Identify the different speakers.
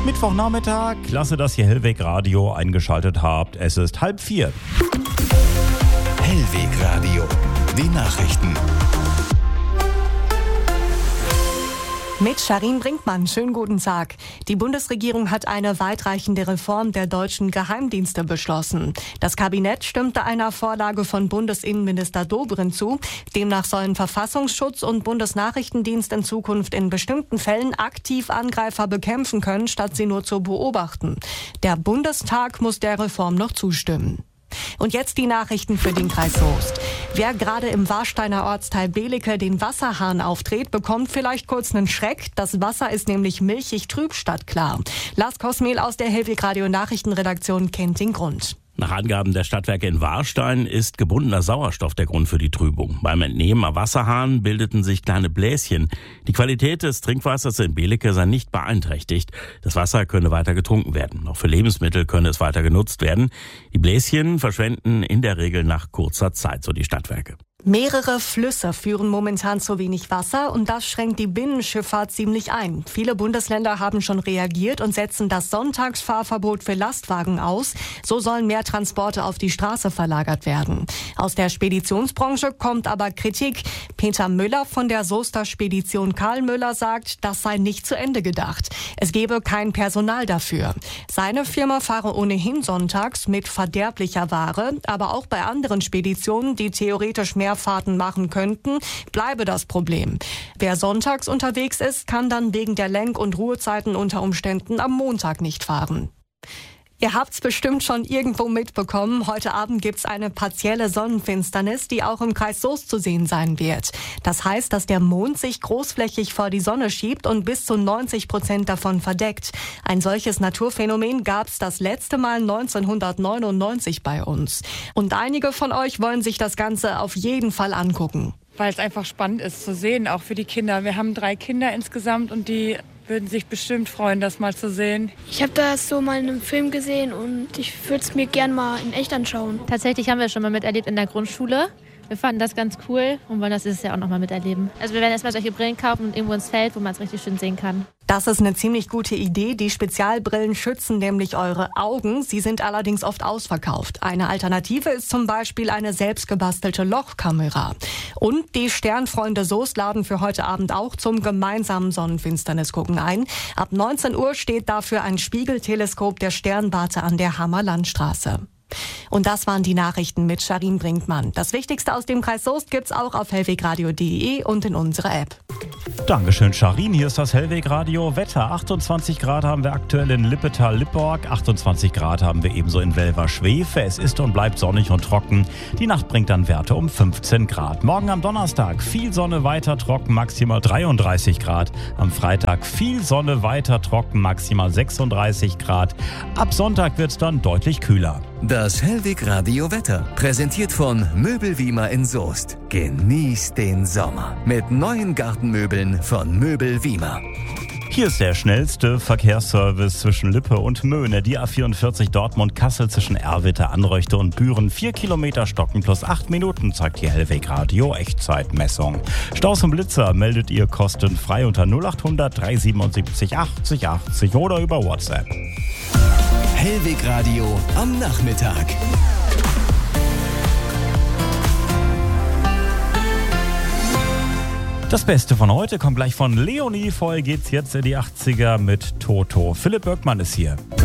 Speaker 1: Mittwochnachmittag, klasse, dass ihr Hellweg Radio eingeschaltet habt. Es ist 3:30.
Speaker 2: Hellweg Radio, die Nachrichten.
Speaker 3: Mit Sharin Brinkmann, schönen guten Tag. Die Bundesregierung hat eine weitreichende Reform der deutschen Geheimdienste beschlossen. Das Kabinett stimmte einer Vorlage von Bundesinnenminister Dobrindt zu. Demnach sollen Verfassungsschutz und Bundesnachrichtendienst in Zukunft in bestimmten Fällen aktiv Angreifer bekämpfen können, statt sie nur zu beobachten. Der Bundestag muss der Reform noch zustimmen. Und jetzt die Nachrichten für den Kreis Soest. Wer gerade im Warsteiner Ortsteil Belecke den Wasserhahn aufdreht, bekommt vielleicht kurz einen Schreck. Das Wasser ist nämlich milchig trüb statt klar. Lars Kosmehl aus der Hellweg Radio Nachrichtenredaktion kennt den Grund.
Speaker 4: Nach Angaben der Stadtwerke in Warstein ist gebundener Sauerstoff der Grund für die Trübung. Beim Entnehmen am Wasserhahn bildeten sich kleine Bläschen. Die Qualität des Trinkwassers in Belecke sei nicht beeinträchtigt. Das Wasser könne weiter getrunken werden. Auch für Lebensmittel könne es weiter genutzt werden. Die Bläschen verschwenden in der Regel nach kurzer Zeit, so die Stadtwerke.
Speaker 3: Mehrere Flüsse führen momentan zu wenig Wasser und das schränkt die Binnenschifffahrt ziemlich ein. Viele Bundesländer haben schon reagiert und setzen das Sonntagsfahrverbot für Lastwagen aus. So sollen mehr Transporte auf die Straße verlagert werden. Aus der Speditionsbranche kommt aber Kritik. Peter Müller von der Soester Spedition Karl Müller sagt, das sei nicht zu Ende gedacht. Es gebe kein Personal dafür. Seine Firma fahre ohnehin sonntags mit verderblicher Ware, aber auch bei anderen Speditionen, die theoretisch mehr Fahrten machen könnten, bleibe das Problem. Wer sonntags unterwegs ist, kann dann wegen der Lenk- und Ruhezeiten unter Umständen am Montag nicht fahren. Ihr habt's bestimmt schon irgendwo mitbekommen. Heute Abend gibt's eine partielle Sonnenfinsternis, die auch im Kreis Soest zu sehen sein wird. Das heißt, dass der Mond sich großflächig vor die Sonne schiebt und bis zu 90% davon verdeckt. Ein solches Naturphänomen gab's das letzte Mal 1999 bei uns. Und einige von euch wollen sich das Ganze auf jeden Fall angucken.
Speaker 5: Weil es einfach spannend ist zu sehen, auch für die Kinder. Wir haben 3 Kinder insgesamt und die würden sich bestimmt freuen, das mal zu sehen.
Speaker 6: Ich habe das so mal in einem Film gesehen und ich würde es mir gern mal in echt anschauen.
Speaker 7: Tatsächlich haben wir es schon mal miterlebt in der Grundschule. Wir fanden das ganz cool und wollen das dieses Jahr auch noch mal miterleben. Also wir werden erstmal solche Brillen kaufen und irgendwo ins Feld, wo man es richtig schön sehen kann.
Speaker 3: Das ist eine ziemlich gute Idee. Die Spezialbrillen schützen nämlich eure Augen. Sie sind allerdings oft ausverkauft. Eine Alternative ist zum Beispiel eine selbstgebastelte Lochkamera. Und die Sternfreunde Soest laden für heute Abend auch zum gemeinsamen Sonnenfinsternisgucken ein. Ab 19 Uhr steht dafür ein Spiegelteleskop der Sternwarte an der Hammer Landstraße. Und das waren die Nachrichten mit Sharin Brinkmann. Das Wichtigste aus dem Kreis Soest gibt's auch auf hellwegradio.de und in unserer App.
Speaker 1: Dankeschön, Sharin. Hier ist das Hellweg Radio. Wetter: 28 Grad haben wir aktuell in Lippetal-Lipborg. 28 Grad haben wir ebenso in Welver-Schwefe. Es ist und bleibt sonnig und trocken. Die Nacht bringt dann Werte um 15 Grad. Morgen am Donnerstag viel Sonne, weiter trocken, maximal 33 Grad. Am Freitag viel Sonne, weiter trocken, maximal 36 Grad. Ab Sonntag wird's dann deutlich kühler.
Speaker 2: Das Hellweg Radio Wetter, präsentiert von Möbelwiemer in Soest. Genießt den Sommer mit neuen Gartenmöbeln von Möbelwiemer.
Speaker 1: Hier ist der schnellste Verkehrsservice zwischen Lippe und Möhne. Die A44 Dortmund-Kassel zwischen Erwitte, Anröchte und Büren. 4 Kilometer Stocken plus 8 Minuten zeigt die Hellweg Radio Echtzeitmessung. Staus und Blitzer meldet ihr kostenfrei unter 0800 377 80 80 oder über WhatsApp.
Speaker 2: Hellweg Radio am Nachmittag.
Speaker 1: Das Beste von heute kommt gleich von Leonie. Vorher geht's jetzt in die 80er mit Toto. Philipp Böckmann ist hier.